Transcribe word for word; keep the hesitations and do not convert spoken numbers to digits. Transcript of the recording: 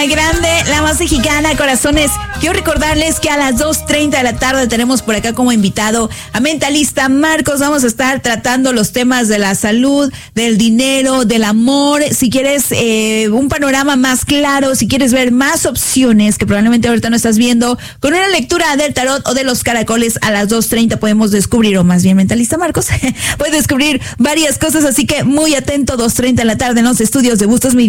la grande, la más mexicana, corazones. Quiero recordarles que a las dos treinta de la tarde tenemos por acá como invitado a Mentalista Marcos. Vamos a estar tratando los temas de la salud, del dinero, del amor. Si quieres eh, un panorama más claro, si quieres ver más opciones que probablemente ahorita no estás viendo, con una lectura del tarot o de los caracoles a las dos treinta podemos descubrir, o más bien Mentalista Marcos puede descubrir varias cosas, así que muy atento, dos treinta de la tarde en los estudios de Bustos Media.